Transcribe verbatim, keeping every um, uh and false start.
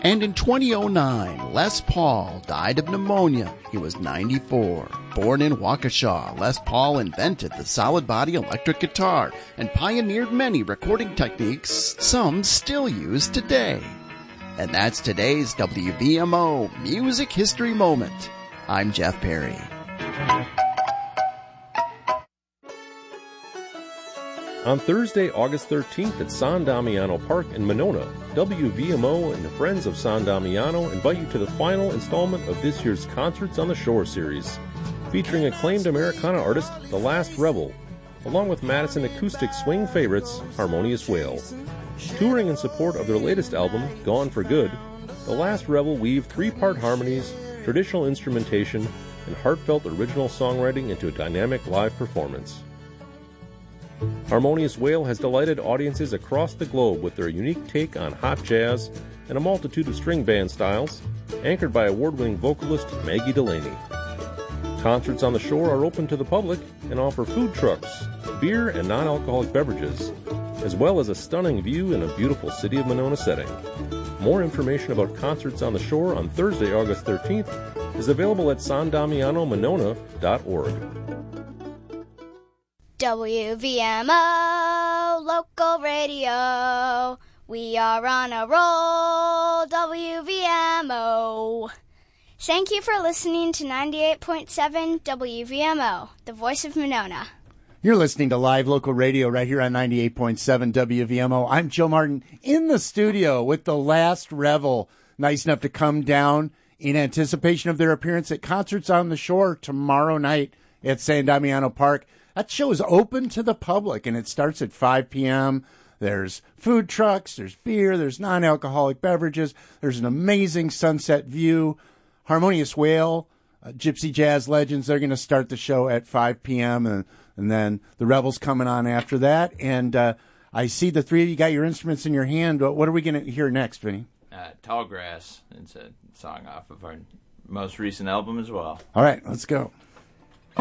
And in two thousand nine, Les Paul died of pneumonia. He was ninety-four. Born in Waukesha, Les Paul invented the solid-body electric guitar and pioneered many recording techniques some still used today. And that's today's W V M O Music History Moment. I'm Jeff Perry. On Thursday, August thirteenth at San Damiano Park in Monona, W V M O and the Friends of San Damiano invite you to the final installment of this year's Concerts on the Shore series, featuring acclaimed Americana artist The Last Rebel, along with Madison acoustic swing favorites Harmonious Whale. Touring in support of their latest album, Gone for Good, The Last Rebel weave three-part harmonies, traditional instrumentation, and heartfelt original songwriting into a dynamic live performance. Harmonious Whale has delighted audiences across the globe with their unique take on hot jazz and a multitude of string band styles, anchored by award-winning vocalist Maggie Delaney. Concerts on the Shore are open to the public and offer food trucks, beer and non-alcoholic beverages, as well as a stunning view in a beautiful City of Monona setting. More information about Concerts on the Shore on Thursday, August thirteenth is available at san damiano monona dot org. W V M O Local Radio. We are on a roll, W V M O. Thank you for listening to ninety-eight point seven W V M O, the voice of Monona. You're listening to live local radio right here on ninety-eight point seven W V M O. I'm Joe Martin in the studio with The Last Rebel, nice enough to come down in anticipation of their appearance at Concerts on the Shore tomorrow night at San Damiano Park. That show is open to the public, and it starts at five p.m. There's food trucks, there's beer, there's non-alcoholic beverages, there's an amazing sunset view. Harmonious Whale, uh, Gypsy Jazz Legends, they're going to start the show at five p.m., and, and then the Rebels coming on after that. And uh, I see the three of you got your instruments in your hand. What are we going to hear next, Vinny? Uh, Tall Grass. It's a song off of our most recent album as well. All right, let's go.